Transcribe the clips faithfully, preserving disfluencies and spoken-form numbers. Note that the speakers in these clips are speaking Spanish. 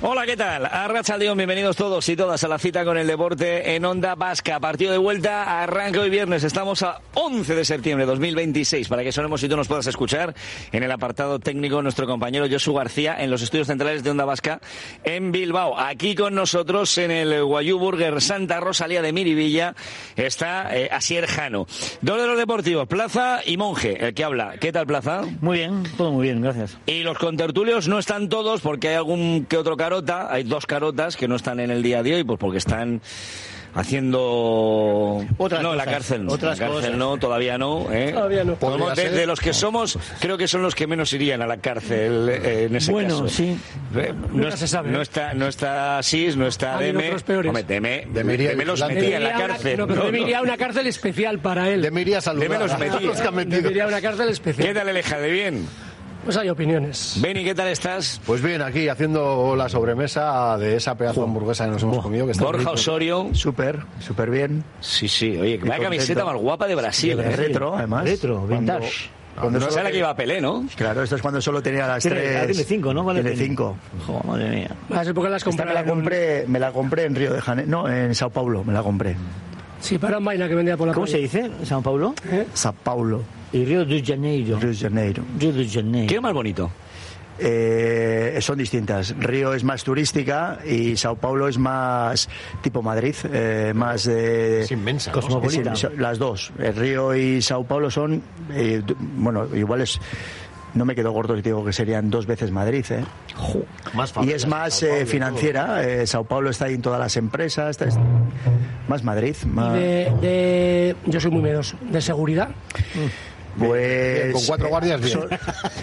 Hola, ¿qué tal? Arratsaldeon, bienvenidos todos y todas a la cita con el deporte en Onda Vasca. Partido de vuelta, arranca hoy viernes. Estamos a once de septiembre de dos mil veintiséis. Para que sonemos y tú nos puedas escuchar en el apartado técnico nuestro compañero Josu García en los estudios centrales de Onda Vasca en Bilbao. Aquí con nosotros en el Guayú Burger Santa Rosalía de Miribilla está eh, Asier Jano. Dos de los deportivos, Plaza y Monje, el que habla. ¿Qué tal, Plaza? Muy bien, todo muy bien, gracias. Y los contertulios no están todos porque hay algún que otro carota. Hay dos carotas que no están en el día de hoy, pues porque están haciendo... Otras no, en la cosas, cárcel. Otras en la cárcel cosas. no, todavía no. ¿eh? Todavía no. Como de, de los que somos, creo que son los que menos irían a la cárcel eh, en ese bueno, caso. Bueno, sí. Eh, no, se sabe. no está, no está Sis, no está Hay Deme. otros peores. Hombre, Deme, Deme Deme los vigilante. metía en la Debería cárcel. Una, no, pero No, debería no. una cárcel especial para él. Debería saludar. Deme los a metía. los que han metido. Debería una cárcel especial. ¿Qué tal, Aleja? ¿De bien? Pues hay opiniones. Beni, ¿qué tal estás? Pues bien, aquí haciendo la sobremesa de esa pedazo de hamburguesa que nos hemos comido. Que está Borja rico. Osorio. Súper, súper bien. Sí, sí. Oye, vaya contento. camiseta más guapa de Brasil. De ¿eh? retro, además. Retro, Cuando- vintage. Cuando No solo sé la que iba a Pelé, ¿no? Claro, esto es cuando solo tenía las Tiene, tres. ah, tiene cinco, ¿no? ¿Cuál Tiene tiene? cinco. Joder, madre mía. A ver, ¿por qué las Esta me la compraron? compré, me la compré en Río de Janeiro, no, en Sao Paulo, me la compré. Sí, para una vaina que vendía por la ¿Cómo se calle. dice? ¿Sao Paulo? ¿Eh? Sao Paulo, Y Río de Janeiro. Río de Janeiro. Río de Janeiro. ¿Qué es más bonito? Eh, son distintas. Río es más turística y Sao Paulo es más tipo Madrid, eh, más de... Es inmensa, ¿no? Cosmopolita. Sí, son las dos. El Río y Sao Paulo son, eh, d- bueno, igual es... No me quedo gordo si te digo que serían dos veces Madrid, ¿eh? Más Y fácil, es más Sao Paulo, eh, financiera. eh, Sao Paulo está ahí en todas las empresas. Está, es- más Madrid. Más, De, de- yo soy muy miedoso. De seguridad. pues, Bien, con cuatro guardias, bien. son-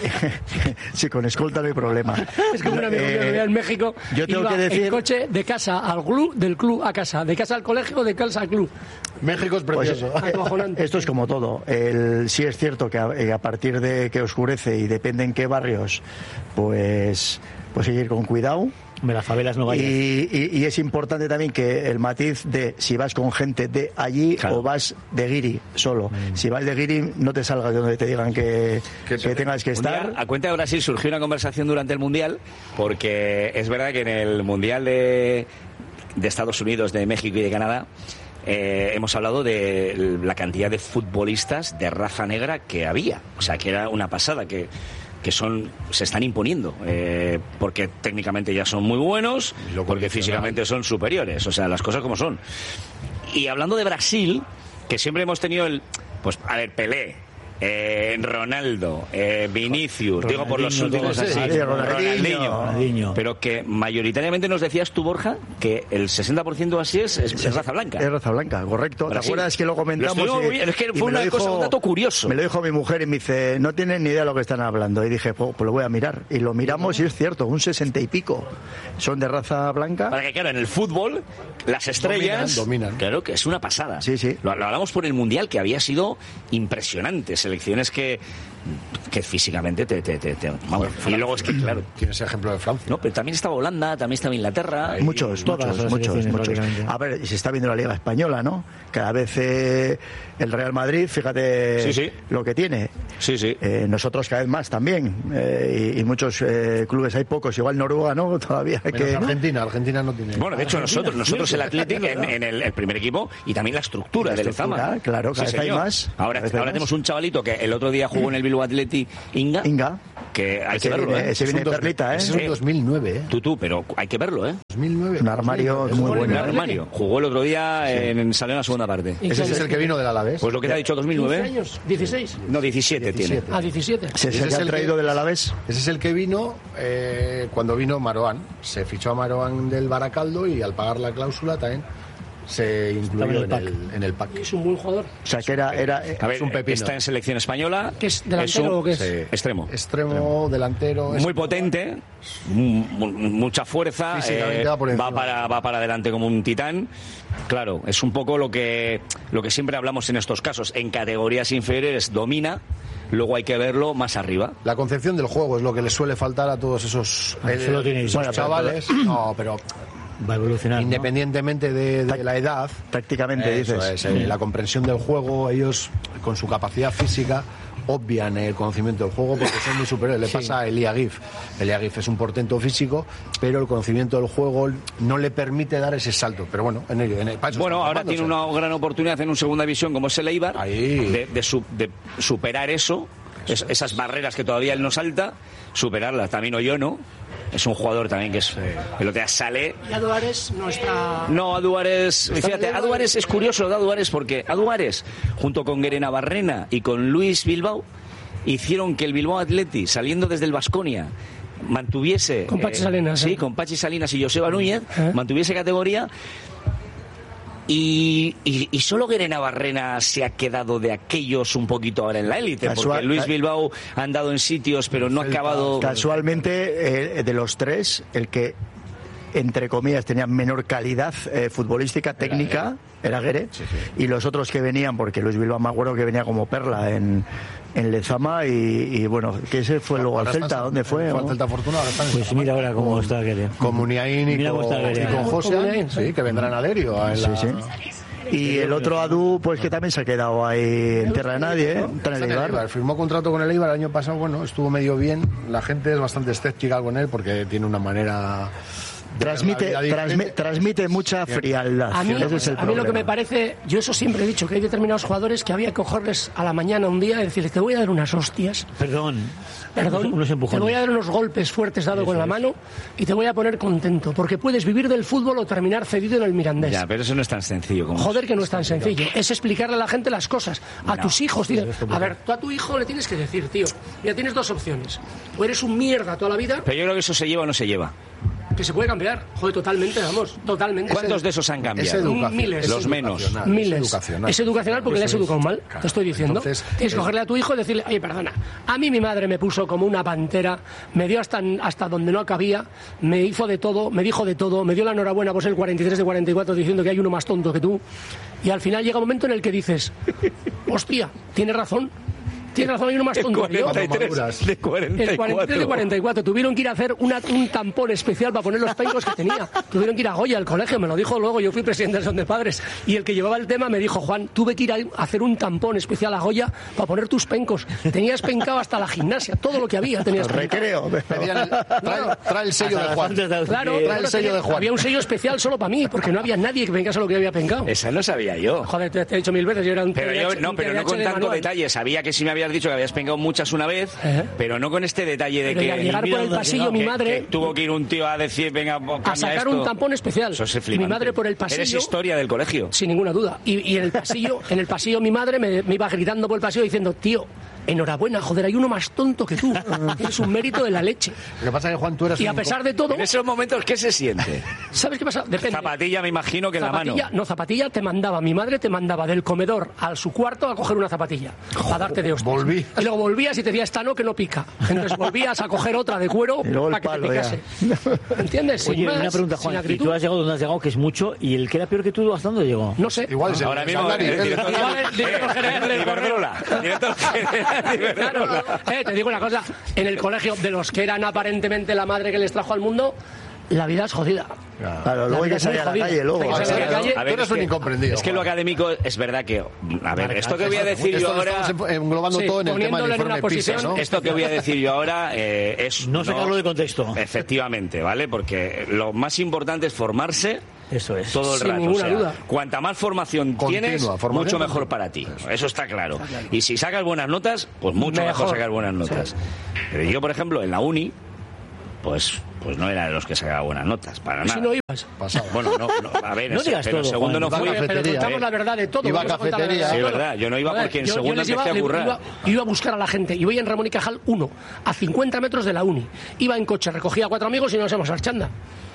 sí, con escolta no hay problema. Es como un amigo mío que Eh, vivía en México. yo tengo iba que decir- en coche de casa al club, del club a casa. De casa al colegio, de casa al club. México es Pues, precioso. Acojonante. Esto es como todo. El, sí es cierto que a, eh, a partir de que oscurece y depende en qué barrios, pues, pues hay que ir con cuidado. Me las favelas no vayan. Y, y- y es importante también que el matiz de si vas con gente de allí Claro. o vas de guiri solo. Mm. Si vas de guiri, no te salgas de donde te digan que, que, te- tengas que Un día, estar. a cuenta de Brasil surgió una conversación durante el Mundial, porque es verdad que en el Mundial de, de Estados Unidos, de México y de Canadá, eh, hemos hablado de la cantidad de futbolistas de raza negra que había. O sea, que era una pasada, que que son se están imponiendo, eh, porque técnicamente ya son muy buenos, Y lo porque condicional. físicamente son superiores. O sea, las cosas como son. Y hablando de Brasil, que siempre hemos tenido el... Pues, a ver, Pelé, eh, Ronaldo, eh, Vinicius, digo por los Ronaldinho, últimos todos, así, sí, Ronaldinho. Ronaldinho. pero que mayoritariamente nos decías tú, Borja, que el sesenta por ciento así es, es, es raza blanca. Es raza blanca, correcto. ¿Te Brasil. acuerdas que lo comentamos? Lo estuvimos y- muy bien, es que y fue me lo una cosa, un dato curioso. Me lo dijo mi mujer y me dice, no tienen ni idea de lo que están hablando. Y dije, pues, pues lo voy a mirar. Y lo miramos y es cierto, un sesenta y pico son de raza blanca. Para que, claro, en el fútbol, las estrellas... Dominan, dominan. Claro, que es una pasada. Sí, sí. Lo, lo hablamos por el Mundial, que había sido impresionante. Selecciones que, que físicamente te... te, te, te- vamos, y luego es que, claro... Tienes ejemplo de Francia. No, pero también estaba Holanda, también estaba Inglaterra. Muchos, todas muchos, las muchos, selecciones muchos. prácticamente. A ver, y se está viendo la Liga Española, ¿no? Cada vez eh, el Real Madrid, fíjate Sí, sí. lo que tiene. Sí, sí. Eh, nosotros cada vez más también. Eh, y, y muchos eh, clubes, hay pocos. Igual Noruega, ¿no? Todavía hay Menos que... Argentina, Argentina no tiene. Bueno, de hecho, nosotros, nosotros el Athletic en, en el, el primer equipo y también la estructura La del estructura, Lezama. claro, cada vez hay señor. más, Ahora, cada vez hay ahora más. tenemos un chavalito que el otro día jugó en el Bilbao Athletic, Inga, Inga. que hay Ese que verlo, viene- ¿eh? ese Es un viene dos- perlita, ¿eh? ese es un dos mil nueve, ¿eh? Tú, tú, pero hay que verlo, ¿eh? dos mil nueve. Un armario muy Jugó en bueno. el Armario. Jugó el otro día en salió en la segunda parte. ¿Y Ese qué- es el que vino del Alavés. Pues lo que te ha dicho dos mil quince nueve. años? ¿dieciséis? No, diecisiete, diecisiete. tiene. Ah, diecisiete. ¿Se, Ese se es que ha el traído que- del Alavés? Ese es el que vino eh, cuando vino Maroán. Se fichó a Maroán del Baracaldo y al pagar la cláusula también se incluyó en el en pack. el, en el pack. Es un buen jugador. O sea, que era... era A ver, Es un pepino. está en selección española. ¿Qué es, delantero un- o qué es? sí, extremo. Extremo, delantero. Muy potente, mu- mu- mucha fuerza, Físicamente eh, va por encima. va para va para adelante como un titán. Claro, es un poco lo que lo que siempre hablamos en estos casos. En categorías inferiores domina, luego hay que verlo más arriba. La concepción del juego es lo que les suele faltar a todos esos, Ah, eso lo tiene esos Isaac. chavales. No, pero Va a evolucionar, ¿no? independientemente de, de la edad, Prácticamente, eso dices. es, eh, la comprensión del juego, ellos con su capacidad física obvian el conocimiento del juego porque son muy superiores. Le Sí. pasa a Elia Gif. Elia Gif es un portento físico, pero el conocimiento del juego no le permite dar ese salto. Pero bueno, en ello. En el, Bueno, ahora tiene una gran oportunidad en un segunda división como es el Eibar de, de, su, de superar eso, es, esas barreras que todavía él no salta, superarlas. También Oyono es un jugador también que es el otro día sale. Y Aduares no está. No, Aduares, fíjate, Aduares es curioso de Aduares porque Aduares, junto con Guerena Barrena y con Luis Bilbao, hicieron que el Bilbao Athletic, saliendo desde el Baskonia, mantuviese... Con Pachi eh, Salinas. Sí, ¿eh? con Pachi Salinas y Joseba Núñez, ¿Eh? mantuviese categoría. Y, y, y solo Guerena Barrena se ha quedado de aquellos un poquito ahora en la élite, porque Casual, Luis ca- Bilbao ha andado en sitios, pero no ha acabado... Casualmente, eh, de los tres, el que, entre comillas, tenía menor calidad eh, futbolística, técnica, era Guere. Sí, sí. Y los otros que venían, porque Luis Bilbao me acuerdo que venía como perla en, en Lezama y, y bueno, que ese fue luego al Ahora Celta, está- ¿dónde fue? Fue al ¿no? Celta Fortuna, ahora está en Pues mira ahora cómo está Guere. con Muniain y Mira con, cómo está Guere. y con José, Muniain, sí, que vendrán a Lerio. En Sí, la... sí. Y el otro Adu, pues que también se ha quedado ahí en tierra de nadie, ¿eh? Está en Está el en el Eibar. Eibar. Firmó contrato con el Eibar el año pasado, bueno, estuvo medio bien. La gente es bastante escéptica con él porque tiene una manera... de Transmite, ver la vida transmi- diferente. transmite mucha frialdad. A mí, Ese es el a mí lo que me problema. parece, yo eso siempre he dicho, que hay determinados jugadores que había que cogerles a la mañana un día y decirles, te voy a dar unas hostias, Perdón. perdón, Unos, unos te empujones. voy a dar unos golpes fuertes dado Eso con la es. mano y te voy a poner contento, porque puedes vivir del fútbol o terminar cedido en el Mirandés. Ya, pero eso no es tan sencillo como... Joder, que no es tan sencillo. Es explicarle a la gente las cosas. A tus hijos. Dices, a ver, tú a tu hijo le tienes que decir, tío, mira, tienes dos opciones. O eres un mierda toda la vida, Pero yo creo que eso se lleva o no se lleva. que se puede cambiar. Joder, totalmente, vamos, totalmente. ¿Cuántos de esos han Es cambiado? educación, Miles. es Los menos. educacional, Miles. Es educacional. Es educacional porque le has Eso es. educado mal, Claro. te estoy diciendo. Entonces, Tienes que eh, cogerle a tu hijo y decirle, oye, perdona, a mí mi madre me puso como una pantera, me dio hasta, hasta donde no cabía, me hizo de todo, me dijo de todo, me dio la enhorabuena por ser el cuarenta y tres de cuarenta y cuatro diciendo que hay uno más tonto que tú. Y al final llega un momento en el que dices, hostia, tienes razón. Tienes razón, hay uno más tonto que yo. cuarenta y tres de cuarenta y El cuarenta y tres de cuatro. cuarenta y cuatro. Tuvieron que ir a hacer una- un tampón especial para poner los pencos que tenía. Tuvieron que ir a Goya, al colegio, me lo dijo luego. Yo fui presidente del Son de Padres. Y el que llevaba el tema me dijo, Juan, tuve que ir a hacer un tampón especial a Goya para poner tus pencos. Tenías pencado hasta la gimnasia, todo lo que había tenías pencado. Recreo. Pedían el- trae, trae el sello de Hasta Juan. las antes de- Claro, Eh, trae claro, el sello tenía- de Juan. había un sello especial solo para mí, porque no había nadie que pencase lo que yo había pencado. Esa no sabía yo. Joder, te, te he dicho mil veces, yo era un Pero T D A H, yo, no, un pero no T D A H con de tanto manual. detalle. Sabía que sí me habías dicho que habías pengado muchas una vez, ¿Eh? pero no con este detalle de Pero y que... al llegar mira por el dónde pasillo, llegó, mi que- madre... que tuvo que ir un tío a decir, venga, a cambia sacar esto. un tampón especial. Eso es Mi flipante. madre por el pasillo... Eres historia del colegio. Sin ninguna duda. Y, y en el pasillo, en el pasillo mi madre me, me iba gritando por el pasillo diciendo, tío, enhorabuena, joder, hay uno más tonto que tú. Tienes un mérito de la leche. Lo que pasa es que Juan, tú eres Y a un- pesar de todo, En esos momentos, ¿qué se siente? ¿sabes qué pasa? Depende. Zapatilla, me imagino que en la mano. Zapatilla, no, zapatilla te mandaba, mi madre te mandaba del comedor al su cuarto a coger una zapatilla, a darte de hostias. Volví. Y luego volvías y te decía, esta no, que no pica. Entonces volvías a coger otra de cuero Y luego el para que te palo, picase. ¿Entiendes? Sin Oye, más, una pregunta, sin Juan. Y acritud. tú has llegado donde has llegado, que es mucho, y el que era peor que tú, ¿hasta dónde llegó? No sé. Igual es el Ahora mismo, Sangari, el ¿eh? director, Igual el director general del Iberdrola. Director general de Claro, Iberdrola. eh, te digo una cosa, en el colegio de los que eran aparentemente la madre que les trajo al mundo, la vida es jodida. Claro, luego hay vida que es muy salir a la jodida. calle luego. Hay que salir a la Claro. calle. A ver, Tú eres es un que- incomprendido, Es que lo Juan. académico es verdad que... A ver, esto que voy a decir yo Esto ahora... estamos englobando Sí, todo en el tema poniéndolo del en una informe PISA, posición- ¿no? Esto que voy a decir yo ahora eh, es... No sacarlo de contexto. Efectivamente, ¿vale? Porque lo más importante es formarse Eso es. todo el Sin rato. ninguna o sea, duda. cuanta más formación Continua, tienes, formación mucho continua. mejor para ti. Eso está claro. Y si sacas buenas notas, pues mucho mejor, Mejor. sacar buenas notas. Pero yo, por ejemplo, en la uni, pues, pues no era de los que sacaba buenas notas, para nada. Si no ibas. Pasado. Bueno, no, no, a ver, No ese- digas pero todo, segundo Juan. no Iba a fui. cafetería, Pero contamos ¿eh? la verdad de todo. Iba a vamos contar la cafetería. verdad de Sí, todo. verdad, yo no iba A ver, porque en yo- yo segundo les iba- empecé a le- currar. Iba, iba a buscar a la gente. Yo voy en Ramón y Cajal uno, a cincuenta metros de la uni. Iba en coche, recogía a cuatro amigos y nos íbamos a Archanda.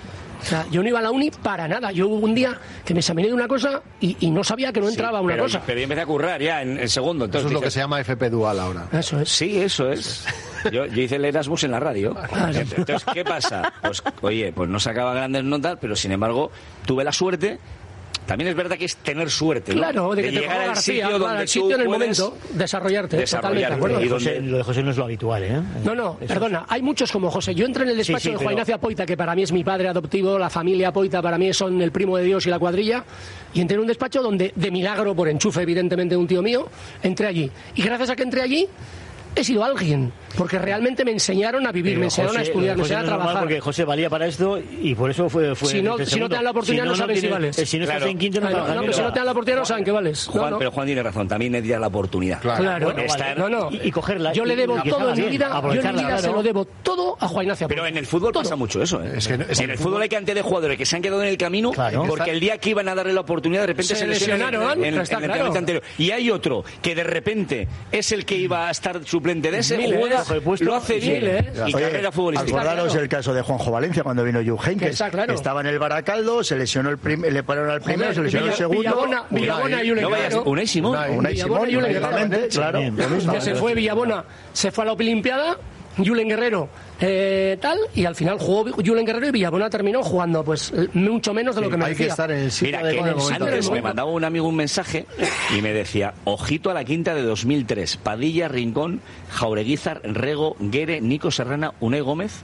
O sea, yo no iba a la uni para nada. Yo hubo un día que me examiné de una cosa y, y no sabía que no entraba Sí, una pero, cosa. Pero yo empecé a currar ya en, en segundo. Entonces Eso es lo que dije, se llama F P dual ahora. Eso es. Sí, eso es. Yo, yo hice el Erasmus en la radio. Entonces, ¿qué pasa? Pues, oye, pues no sacaba grandes notas, pero sin embargo tuve la suerte también es verdad que es tener suerte, ¿no? Claro, de que te llegar ponga al García, sitio claro, donde el sitio en el puedes momento, desarrollarte, desarrollarte. totalmente, ¿de acuerdo? Y José, donde- lo de José no es lo habitual, ¿eh? No, no, Eso. perdona, hay muchos como José. Yo entré en el despacho Sí, sí, de Juan pero- Ignacio Poita, que para mí es mi padre adoptivo, la familia Poita para mí son el primo de Dios y la cuadrilla, y entré en un despacho donde, de milagro, por enchufe evidentemente de un tío mío, entré allí. Y gracias a que entré allí, he sido alguien, porque realmente me enseñaron a vivir, Pero me enseñaron José- a estudiar, me José enseñaron a no es normal trabajar. Porque José valía para esto y por eso fue. fue Si no- este si no segundo. te dan la oportunidad, no saben si tienes- vales. eh, Si no estás Claro. en quinto, no Claro, trabajas no, en pero si nada. no te dan la oportunidad, no saben que vales. No, Juan, no. pero Juan tiene razón, también necesitas la oportunidad. Claro. Claro, Bueno, no, vale. no, no. Y- y cogerla. Yo le y- debo y que todo salga en mi bien, vida, yo en mi aprovecharla, vida se claro. lo debo todo a Juan Ignacio. Pero en el fútbol Todo. pasa mucho eso, ¿eh? Es que no- es en que el fútbol hay cantidad de jugadores que se han quedado en el camino Claro. porque el día que iban a darle la oportunidad de repente Se se, lesionan lesionaron, en, en- está en el claro. entrenamiento anterior. Y hay otro que de repente es el que iba a estar suplente de ese, Miles. juega, Coge el puesto lo hace y bien miles. y Oye, carrera futbolística. acordaros claro. el caso de Juanjo Valencia cuando vino Jupp Heynckes. Está claro. Estaba en el Baracaldo, se lesionó el prim- le pararon al primero, Joder, se lesionó el Villa- segundo. Villabona, Villabona y un No vayas, Unai Simón. Unai. Unai Villabona Simón, y Julen totalmente, Guerrero. claro. Bien. lo mismo. Ya se fue Villabona, se fue a la Olimpiada, Julen Guerrero eh, tal, y al final jugó Julen Guerrero y Villabona terminó jugando pues eh, mucho menos de lo que Hay merecía. que estar en el sitio Mira, de que con el momento antes adecuado. me mandaba un amigo un mensaje y me decía, ojito a la quinta de dos mil tres, Padilla, Rincón, Jaureguizar, Rego, Guere, Nico Serrana, Unai Gómez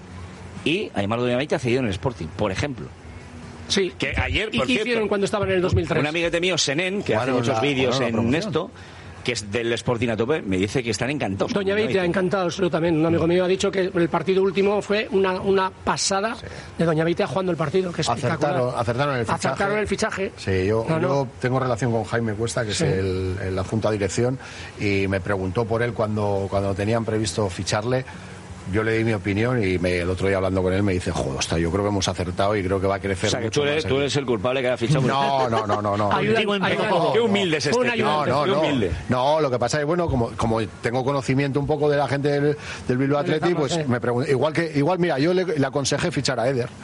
y Aymar Doñamaita cedido en el Sporting, por ejemplo. Sí. Que ayer, ¿Y por qué cierto, hicieron cuando estaban en el dos mil tres? un amiguete mío, Senén, que hace Bueno, muchos la- vídeos bueno, la en promoción. esto, que es del Sporting a tope, me dice que están encantados. Doña con Beitia, Doña encantados, yo también. Un amigo mío ha dicho que el partido último fue una, una pasada de Doña Beitia jugando el partido, que es espectacular. Acertaron, acertaron el fichaje. Acertaron el fichaje. Sí, yo, No, no. yo tengo relación con Jaime Cuesta, que Sí. es el, el- la Junta de Dirección, y me preguntó por él cuando, cuando tenían previsto ficharle. Yo le di mi opinión y me, el otro día hablando con él me dice, joder, hostia, yo creo que hemos acertado y creo que va a crecer O sea, que mucho tú eres, más tú aquí". eres el culpable que ha fichado. No, no, no, no, no. Ayuda- Contigo empezó ayuda- todo. Qué humilde es Fue un este tío. No, ayudante. no, Qué no. humilde. No, lo que pasa es bueno, como, como tengo conocimiento un poco de la gente del, del Bilbao Del Athletic, Zama, pues sí. me pregunto, igual que, igual, mira, yo le, le aconsejé fichar a Eder,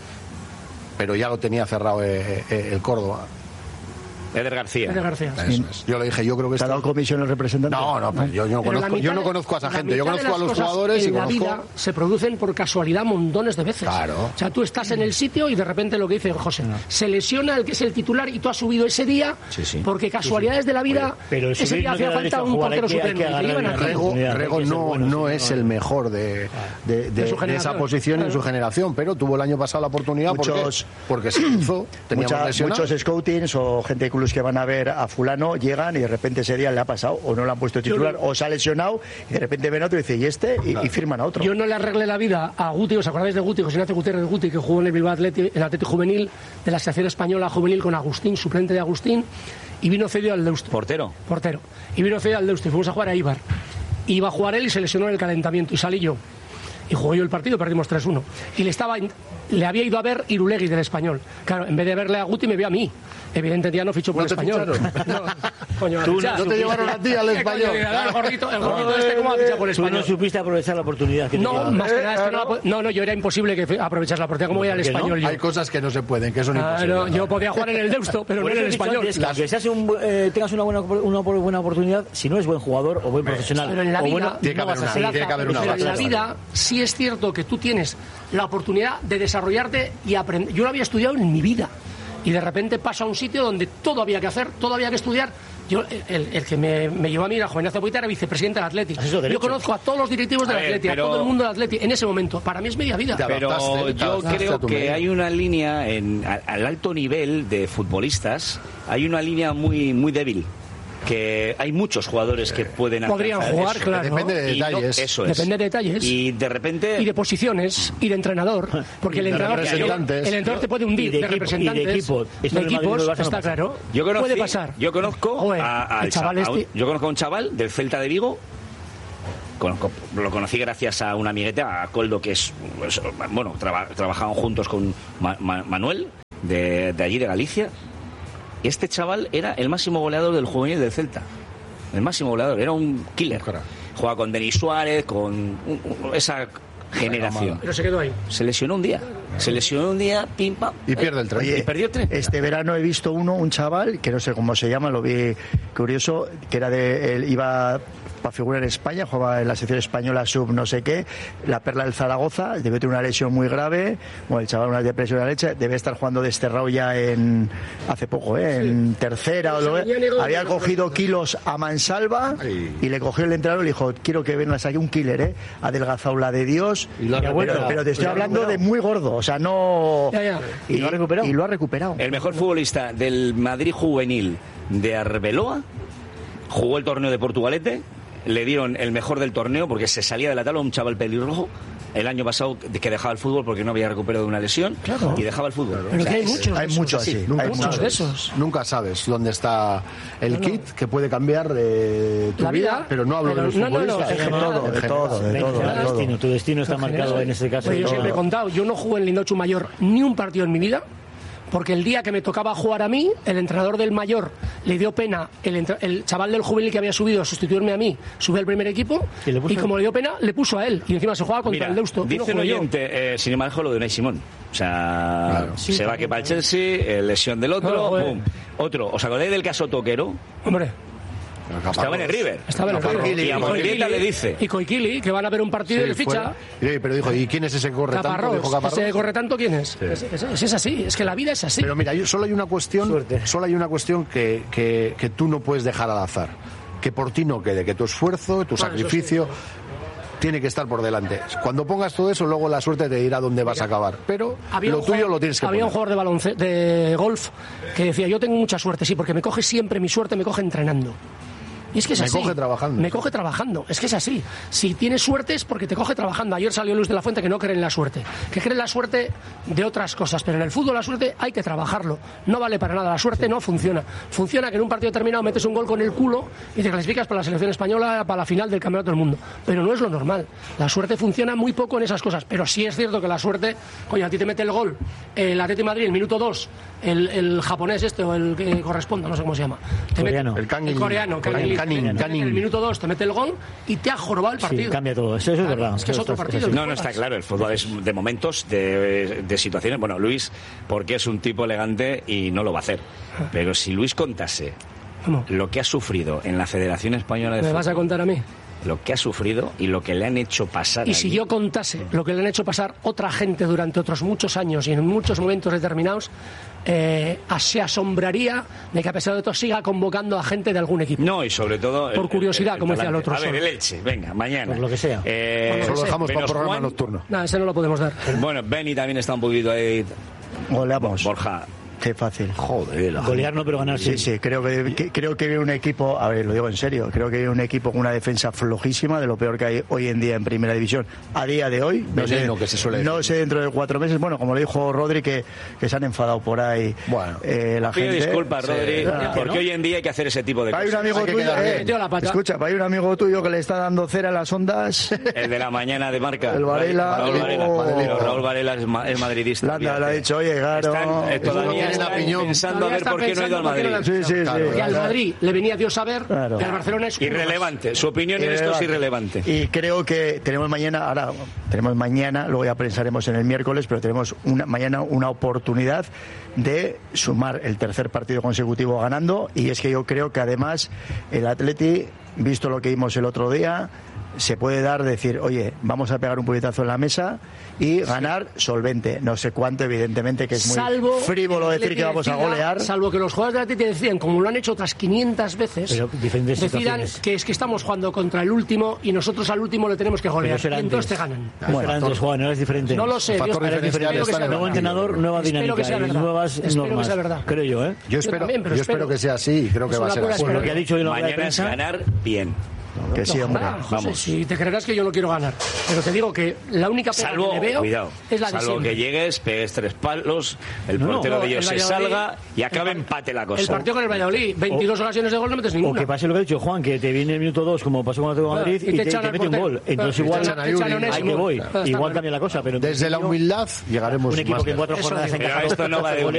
pero ya lo tenía cerrado eh, eh, el Córdoba. Eder García. Eder García. Eso es. Yo le dije, yo creo que ¿Te ha esto- dado comisión el representante? No, no, pero yo, yo no Pero la conozco, mitad yo no de- conozco a esa la gente, yo mitad de conozco a las los cosas jugadores y en la conozco... vida se producen por casualidad montones de veces. Claro. O sea, tú estás en el sitio y de repente lo que dice José, se lesiona el que es el titular y tú has subido ese día Sí, sí. porque casualidades de la vida, Pero el ese subir día no te hacía da derecho falta a un jugar, hay portero que- hay que suplente. y te agarrar iban una aquí. regla. Rego, Oportunidad, Rego hay que ser no, bueno, no sí, es no, el no. mejor de, de, de- De su de generación. esa posición en su Claro. generación, pero tuvo el año pasado la oportunidad Muchos- porque, porque se hizo, teníamos Mucha- lesionado. muchos scoutings o gente de clubes que van a ver a fulano llegan y de repente ese día le ha pasado o no le han puesto titular no- o se ha lesionado y de repente ven a otro y dice y este y, y firman a otro. Yo no le arreglé la vida a Guti, ¿os acordáis de Guti? José Ignacio Gutiérrez Guti, que jugó en el Bilbao Athletic, el Atlético Juvenil de la selección española juvenil con Agustín, suplente de Agustín, y vino cedido al Deusto. Portero. Portero. Y vino cedido al Deusto y fuimos a jugar a Ibar. Iba a jugar él y se lesionó en el calentamiento y salí yo. Y jugó yo el partido, perdimos tres uno. Y le estaba le había ido a ver Irulegui del Español. Claro, en vez de verle a Guti me vio a mí. Evidentemente ya no fichó por ¿No el te Español. ficharon? No, coño, Tú fichar. no te llevaron a ti al ¿Qué Español? coño? El gordito, el gordito este, ¿cómo ha fichado por el Tú no Español? supiste aprovechar la oportunidad que te No, quedaba. más que nada es que no, la po- no, no, yo era imposible que fe- aprovechar la oportunidad. ¿Cómo voy al ¿Por qué no? Español yo? Hay cosas que no se pueden, que son Ah, imposibles. no, yo podía jugar en el Deusto, pero Por no en eso el he dicho Español. antes que aunque seas un, eh, tengas una buena, una buena oportunidad, si no es buen jugador o buen profesional Pero en la o vida, bueno, tiene que no haber vas a una- ser. Plaza, tiene que haber una pero en la base. vida sí es cierto que tú tienes la oportunidad de desarrollarte y aprender. Yo lo había estudiado en mi vida y de repente paso a un sitio donde todo había que hacer, todo había que estudiar. Yo, el, el que me, me llevó a mí, era Juan Ignacio Poita, era vicepresidente del Atlético. Has hecho derecho. Yo conozco a todos los directivos del A ver, Atlético, pero- a todo el mundo del Atlético en ese momento. Para mí es media vida. Ya. Pero adaptaste, te yo adaptaste creo a tu que medio. hay una línea, en, a- al alto nivel de futbolistas, hay una línea muy, muy débil. Que hay muchos jugadores que pueden Podrían alcanzar jugar, eso. claro. Depende de Y no- detalles. eso es. Depende de detalles. Y de repente... Y de posiciones y de entrenador, porque el Y de entrenador, el, representantes. el entrenador te puede Y hundir de de, equipo- representantes, y de equipo. Esto de en el Madrid equipos, no lo vas a está pasar. claro. Yo conocí, puede pasar. Yo conozco Joder, a, al el chaval cha- a un- este- yo conozco a un chaval del Celta de Vigo. Conozco- lo conocí gracias a un amiguete, a Coldo, que es, pues, bueno, traba- trabajaban juntos con Ma- Ma- Manuel, de, de allí de Galicia. Y este chaval era el máximo goleador del juvenil del Celta. El máximo goleador, era un killer. Cara. Jugaba con Denis Suárez, con un- un- esa generación. Pero se quedó ahí. Se lesionó un día. Se lesionó un día, pim, pam. Y pierde el tren. Oye, Y perdió tres. Este verano he visto uno, un chaval, que no sé cómo se llama, lo vi curioso, que era de, él iba para figurar en España, jugaba en la sección española sub no sé qué, la perla del Zaragoza, debe tener una lesión muy grave, bueno, el chaval una depresión de la leche, debe estar jugando desterrado ya en hace poco, ¿eh? en sí. tercera, o lo que, había cogido kilos a mansalva Ay. y le cogió el entrenador y le dijo, quiero que vengas aquí un killer, ¿eh? adelgazado la de Dios, y lo pero, pero, pero te estoy hablando de muy gordo, o sea, no... Ya, ya. Y, y, lo ha recuperado. y lo ha recuperado. El mejor futbolista del Madrid juvenil de Arbeloa jugó el torneo de Portugalete, le dieron el mejor del torneo porque se salía de la tabla un chaval pelirrojo el año pasado que dejaba el fútbol porque no había recuperado de una lesión claro. y dejaba el fútbol. Pero o sea, que hay muchos, hay muchos así, nunca, hay muchos de esos. Nunca sabes dónde está el no, no. kit que puede cambiar de tu la vida, vida, pero no hablo pero de los no, futbolistas. No, no, de, todo, de todo, de todo, de todo. Destino, tu destino está marcado en ese caso. Pues yo siempre he contado, yo no jugué en Lindochu Mayor ni un partido en mi vida. Porque el día que me tocaba jugar a mí, el entrenador del mayor le dio pena, el, entre... el chaval del juvenil que había subido a sustituirme a mí, subió al primer equipo y, le y como le dio pena, le puso a él. Y encima se jugaba contra Mira, el Deusto. Dice un oyente, eh, sin embargo, lo de Unai Simón. O sea, claro. sí, se va que para el Chelsea, eh, lesión del otro, no, boom. Otro. ¿Os acordáis del caso Toquero? Hombre. Estaba en el River. Estaba en el River. Y a Morbieta le dice. Y Coiquili, que van a ver un partido sí, y le ficha. Fue, pero dijo, ¿y quién es ese que corre Caparrós, tanto? Dijo ¿Ese que corre tanto quién es? Sí. Es, es, es? Es así, es que la vida es así. Pero mira, yo, solo hay una cuestión, Suerte. solo hay una cuestión que, que, que tú no puedes dejar al azar. Que por ti no quede, que tu esfuerzo, tu bueno, sacrificio... tiene que estar por delante. Cuando pongas todo eso, luego la suerte te dirá dónde vas a acabar. Pero lo tuyo jugador, lo tienes que había poner. un jugador de baloncesto, de golf, que decía, yo tengo mucha suerte, sí, porque me coge siempre, mi suerte me coge entrenando. Y es que es me así. Me coge trabajando. Me coge trabajando. Es que es así. Si tienes suerte es porque te coge trabajando. Ayer salió Luis de la Fuente que no cree en la suerte. Que cree en la suerte de otras cosas. Pero en el fútbol la suerte hay que trabajarlo. No vale para nada. La suerte no funciona. Funciona que en un partido determinado metes un gol con el culo y te clasificas para la selección española para la final del Campeonato del Mundo. Pero no es lo normal. La suerte funciona muy poco en esas cosas. Pero sí es cierto que la suerte... Coño, a ti te mete el gol el Atlético de Madrid, el minuto dos. El, el japonés este o el que corresponda, no sé cómo se llama. Te coreano. Mete, el, Kangin, el coreano. Canin, Canin, Canin. En el minuto dos te mete el gol y te ha jorobado el partido. Sí, cambia todo. Eso, eso es verdad. Es que es otro partido. No, no está claro. El fútbol es de momentos, de, de situaciones. Bueno, Luis, porque es un tipo elegante y no lo va a hacer. Pero si Luis contase ¿Cómo? lo que ha sufrido en la Federación Española de ¿Me Fútbol... ¿Me vas a contar a mí? Lo que ha sufrido y lo que le han hecho pasar. Y allí. si yo contase lo que le han hecho pasar otra gente durante otros muchos años y en muchos momentos determinados, eh, se asombraría de que a pesar de todo siga convocando a gente de algún equipo. No, y sobre todo... Por curiosidad, el, el, el como decía el otro. A ver, el Elche, venga, mañana. Por lo que sea. Eh, Por lo Solo que dejamos sea. para un programa Juan, nocturno. No, ese no lo podemos dar. Bueno, Benny también está un poquito ahí... Goleamos. Borja... Qué fácil. Joder. La Golear no, pero ganar sí. Sí, sí, creo que, que, creo que viene un equipo, a ver, lo digo en serio, creo que viene un equipo con una defensa flojísima, de lo peor que hay hoy en día en Primera División, a día de hoy. No, sé, que se suele no sé dentro de cuatro meses, bueno, como le dijo Rodri, que, que se han enfadado por ahí bueno, eh, la pido gente. disculpas, Rodri, sí, ah, porque ¿no? hoy en día hay que hacer ese tipo de cosas. Hay un amigo tuyo, eh, escucha, hay un amigo tuyo que le está dando cera a las ondas. El de la mañana de Marca. El Varela. Raúl Varela, oh. Raúl Varela es, ma es madridista. Le ha dicho, oye, claro. Están, eh, todavía están pensando a ver por qué no ha ido al Madrid. Sí, sí, claro, sí. Y al Madrid le venía Dios a ver, claro. Que al Barcelona es irrelevante. Su opinión en esto es irrelevante. Y creo que tenemos mañana, ahora tenemos mañana, luego ya pensaremos en el miércoles, pero tenemos una, mañana una oportunidad de sumar el tercer partido consecutivo ganando, y es que yo creo que además el Atleti, visto lo que vimos el otro día, se puede dar, decir, oye, vamos a pegar un puñetazo en la mesa y ganar solvente. No sé cuánto, evidentemente, que es muy salvo frívolo decir que vamos a golear. Salvo que los jugadores de Atleti decían, como lo han hecho otras quinientas veces, pero decidan que es que estamos jugando contra el último y nosotros al último le tenemos que golear. Y entonces te ganan. Bueno, antes, Juan, no es diferente. No lo sé. Dios, es diferente. Nuevo entrenador, nueva dinámica y nuevas normas. Creo yo, ¿eh? Yo espero, yo también, yo espero que sea así y creo que va a ser así. Lo que ha dicho hoy mañana es ganar bien. Que no, sí, hombre. Ojalá, José, vamos. Si te creerás que yo no quiero ganar, pero te digo que la única pena salvo, que le veo cuidado, es la de salvo siempre. que llegues, pegues tres palos, el no, portero no, de ellos se salga y acabe el, empate la cosa. El partido con el Valladolid, veintidós o, ocasiones de gol, no metes ninguna. O que pase lo que ha dicho Juan, que te viene el minuto dos, como pasó con el Atlético de Madrid, y, y te, te, te mete un gol. Entonces igual ahí que voy. Igual cambia la cosa. Pero desde la humildad llegaremos un equipo que en cuatro jornadas esto no va de